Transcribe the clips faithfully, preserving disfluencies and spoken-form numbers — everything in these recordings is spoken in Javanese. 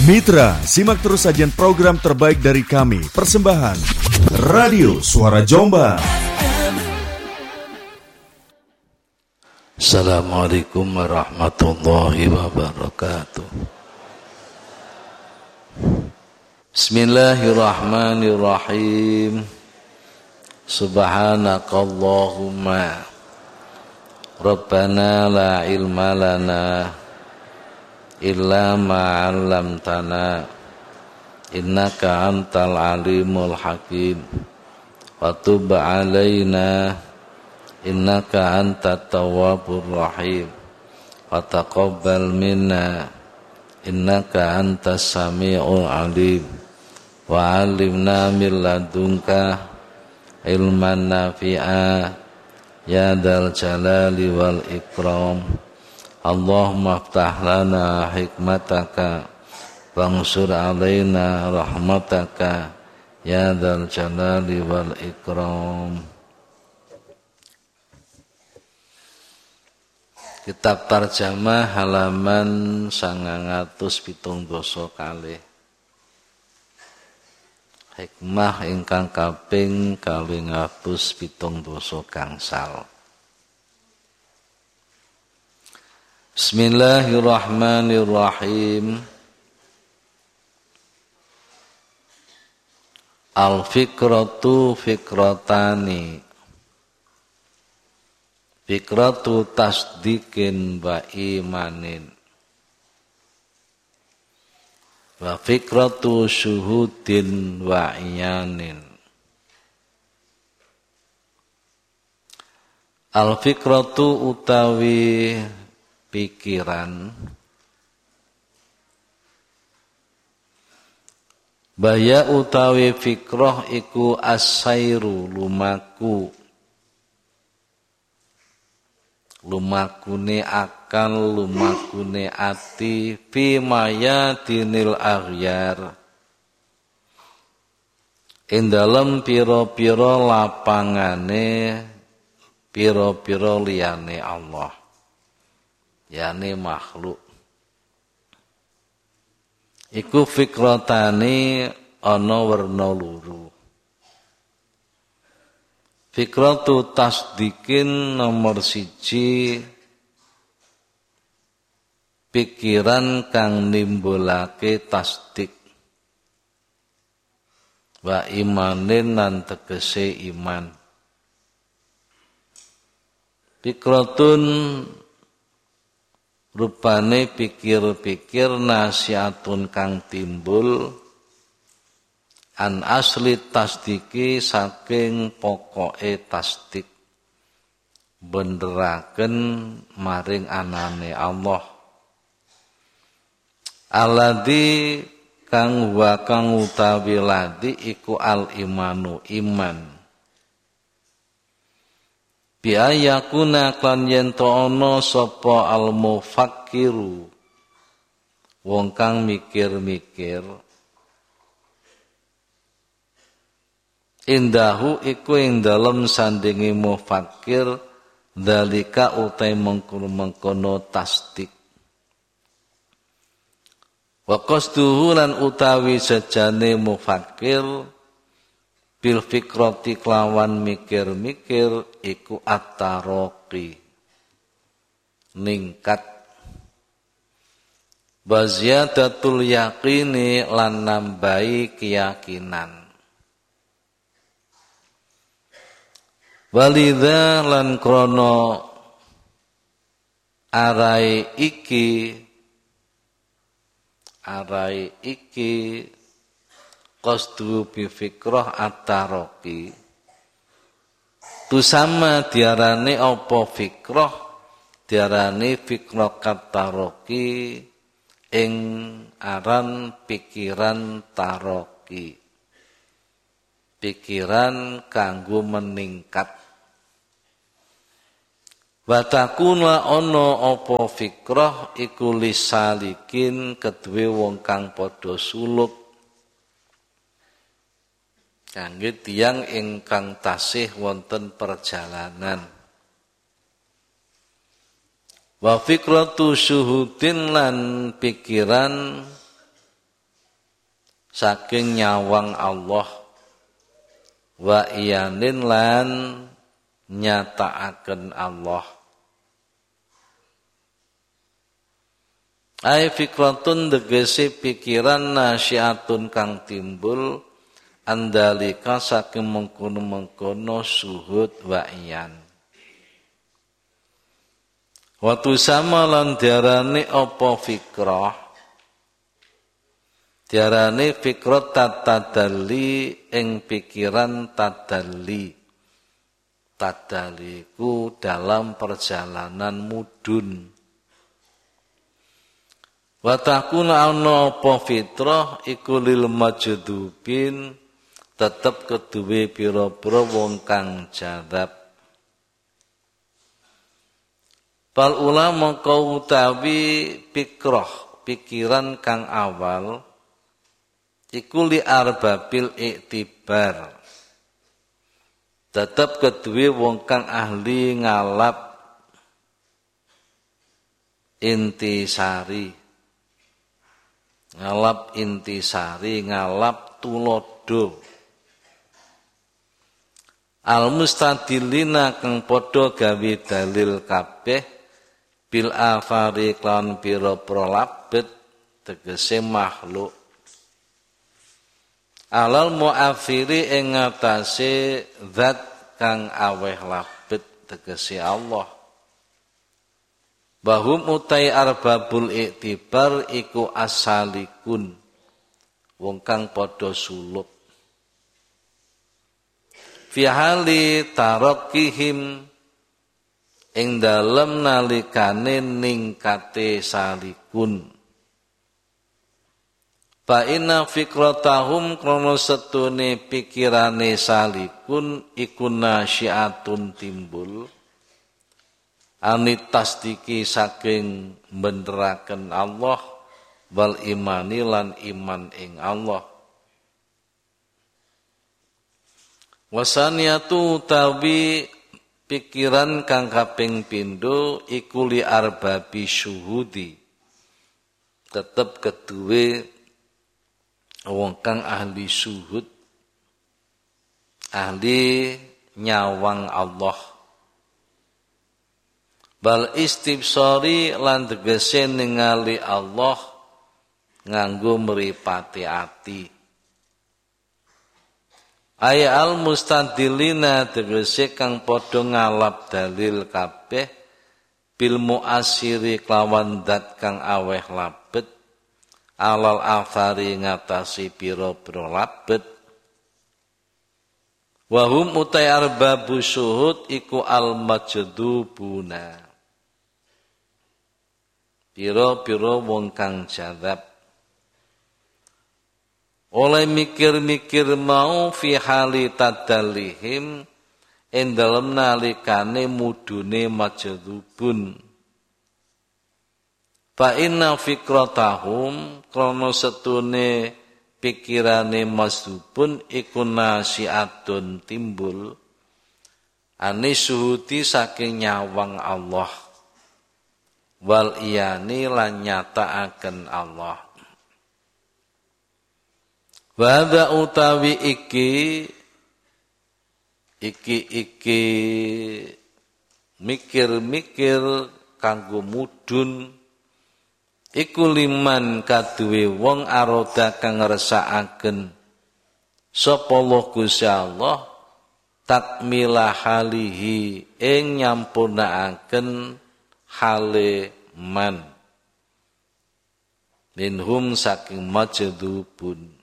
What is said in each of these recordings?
Mitra, simak terus sajian program terbaik dari kami. Persembahan Radio Suara Jombang. Assalamualaikum warahmatullahi wabarakatuh. Bismillahirrahmanirrahim. Subhanakallahumma Rabbana la ilma lana illa ma 'allamtana innaka antal alimul hakim wa tub 'alaina innaka antat tawwabur rahim wa taqabbal minna innaka antas samiul alim wa 'allimna min ladunka ilman nafi'a ya dzal jalali wal ikram. Allahumma aftah lana hikmataka wansur alaina rahmataka ya dzal jalali wal ikram. Kitab tarjamah halaman sangang atus pitung dasa kalih. Hikmah ingkang kaping kalih atus pitung dasa gangsal. Bismillahirrahmanirrahim. Al-fikratu fikratani. Fikratu tasdikin wa imanin. Wa fikratu syuhudin wa iyanin. Al-fikratu utawi pikiran, baya utawi fikroh iku asairu lumaku, lumakune akal, lumakune ati, fi mayadinil aghyar, ing dalem pira-pira lapangane pira-pira liyane Allah, yani makhluk. Iku fikratani ana werna loro. Fikratu tasdikin nomor siji, pikiran kang nimbulake tasdik. Wa imanin lan tegese iman. Fikratun rupane pikir-pikir nasiatun kang timbul an asli tasdiki saking pokoke tasdik, benderaken maring anane Allah. Alladzi kang wa kang utawi ladzi iku al imanu iman. Biayakuna klan yen to ana sapa al mufakkiru wong kang mikir-mikir, indahu iku ing dalem sandinge mufakkir dalika utai mengkono-mengkono tasdik. Wa qasduhu lan utawi sejane mufakkir bil fikrati kelawan mikir-mikir iku at-taraqi, ningkat, baziyadatul yaqini lan nambahi keyakinan. Walidha lan krono arai iki arai iki qasdu bi fikrah at-taraqi, tu sama diarani apa fikrah, diarani fikrah at-taraqi ing aran pikiran taraqi, pikiran kanggo meningkat. Watakuna ono apa fikrah iku lisalikin kedue wong kang padha suluk, kangge tiyang ingkang tasih wonten perjalanan. Wa fikratu syuhudin lan pikiran saking nyawang Allah wa iyanin lan nyataaken Allah. Ai fikratun tegese pikiran nasyiatun kang timbul andalika saking mengkono-mengkono suhud wa iyan. Watu sama lan diarani apa fikrah? Diarani fikrah tatadalli ing pikiran tadalli. Tadalliku dalam perjalanan mudun. Wa takuna ana apa fitrah iku lil majdubin tetep keduwe pira-pira wong kang jadab. Pal ulama kau utawi fikrah pikiran kang awal iku li arbabil iktibar. Tetep keduwe wong kang ahli ngalap intisari. Ngalap intisari, ngalap tulodo. Al mustadilina kang padha gawe dalil kabeh bil afari klan pira-pira labet tegese makhluk. Alal mu'afiri ing ngatasé zat kang aweh labet tegese Allah. Bahum utai arbabul iktibar iku asalikun wong kang padha suluk. Fi hali tarakihim ing dalem nalikane ningkate salikun. Fa inna fikratahum krana setune pikirane salikun iku nasyiatun timbul anit tasdiki saking beneraken Allah wal imani lan iman ing Allah. Wasaniyatu tawi pikiran kang kaping pindho iku li arbabi syuhudi tetep keduwe wong kang ahli syuhud ahli nyawang Allah. Bal istibsari lan tegese ningali Allah nganggo mripate ati. Ay al mustadilina tegese kang padha ngalap dalil kabeh bil muasiri klawan dat kang aweh labet alal afari ngatasi pira-pira labet. Wahum utai arbabu syuhud iku al majdubuna. Piro-piro wong kang jadab. Oleh mikir-mikir mau fi hali tadallihim ing dalem nalikane mudune majdubun. Fa inna fikratahum krana setune pikirane majdubun iku nasiatun timbul anisuhuti saking nyawang Allah. Wal iyani lan nyataaken Allah. Wada utawi iki iki iki mikir-mikir kanggo mudun iku liman kaduwe wong aroda kang ngersakaken sapa Allah Gusti Allah takmilah halihi ing nyampunaaken hale man minhum saking majdubun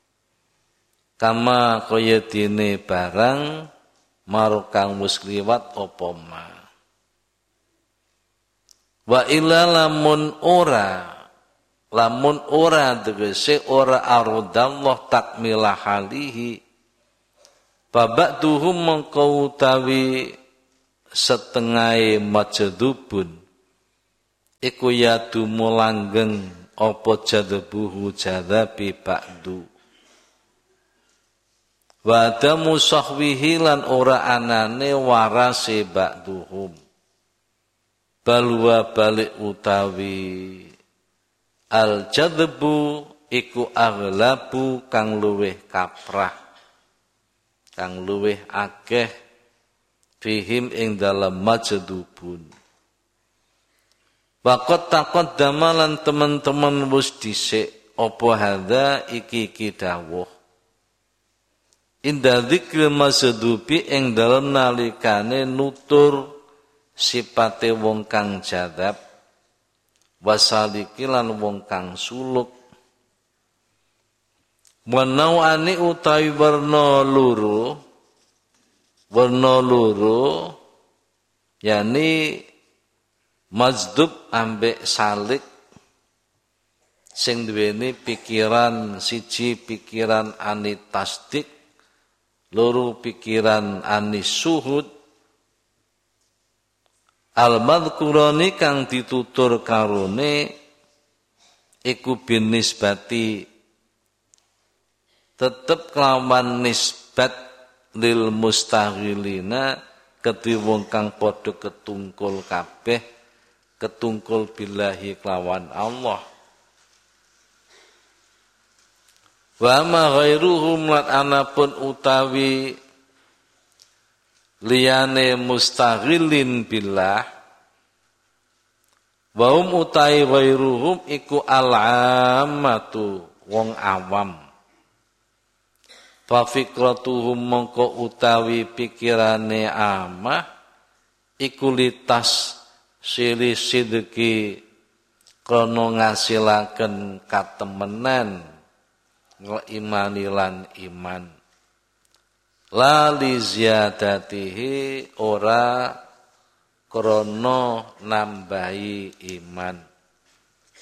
kama kaya dene barang marokang wis kliwat apa ma wa illa lamun ora lamun ora tegese ora aradallah takmilah halihi babatuhum mengkau utawi setengah majdubun iku yadu mulanggeng apa jadbuhu jadabi ba'du wa adamu sahwihi lan ora anane warase ba'duhum balwa balik utawi al jadbu iku aghlabu kang luweh kaprah kang luweh akeh fihim ing dalem majdzubun. Waqat taqaddama lan teman-teman wis dhisik apa hadza iki iki dawuh inda dzikril majdubi ing dalem nalikane nutur sipate wong kang jadzab wasaliki lan wong kang suluk wanauani utawi warna loro warna loro yani majdub ambek salik sing duweni pikiran siji pikiran ani tasdik loro pikiran ani suhud al-madhkurani kang ditutur karone iku binisbati tetep kelawan nisbat lil mustaghilina kedhi wong kang padha ketungkul kabeh ketungkul billahi kelawan Allah. Wa ma ghairuhum lat anapun utawi liyane mustaghilin billah wa hum utawi ghairuhum iku al-ammatu wong awam. Fa fikratuhum mongko utawi pikirane amah iku litas sili sidki krana ngasilaken katemenan imani lan iman la li ziyadatihi ora krana nambahi iman.